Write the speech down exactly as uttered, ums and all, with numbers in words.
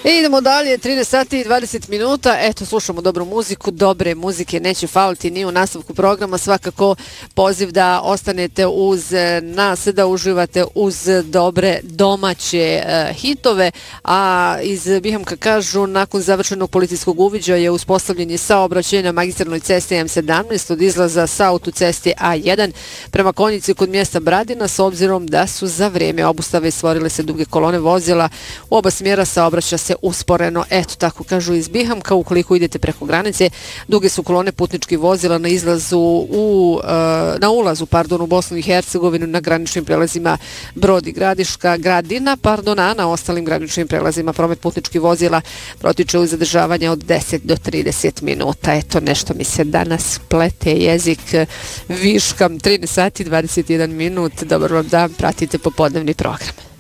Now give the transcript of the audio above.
I idemo dalje, trinaest sati i dvadeset minuta, eto slušamo dobru muziku, dobre muzike neće faliti ni u nastavku programa, svakako poziv da ostanete uz nas, da uživate uz dobre domaće uh, hitove, a iz Bihamka kažu nakon završenog policijskog uviđaja je uspostavljen saobraćaj na magistralnoj cesti M sedamnaest od izlaza sa autocesti A jedan prema Konjici kod mjesta Bradina, s obzirom da su za vrijeme obustave stvorile se duge kolone vozila u oba smjera, saobraća se usporeno. Eto, tako kažu iz Bihamka. Ukoliko idete preko granice, duge su kolone putničkih vozila na izlazu u, na ulazu, pardon, u Bosnu i Hercegovinu na graničnim prelazima Brod i Gradiška, Gradina, pardon, a na ostalim graničnim prelazima promet putničkih vozila protiče uz zadržavanje od deset do trideset minuta. Eto, nešto mi se danas plete jezik viškam. trinaest sati i dvadeset jedan minut. Dobar vam dan, pratite popodnevni program.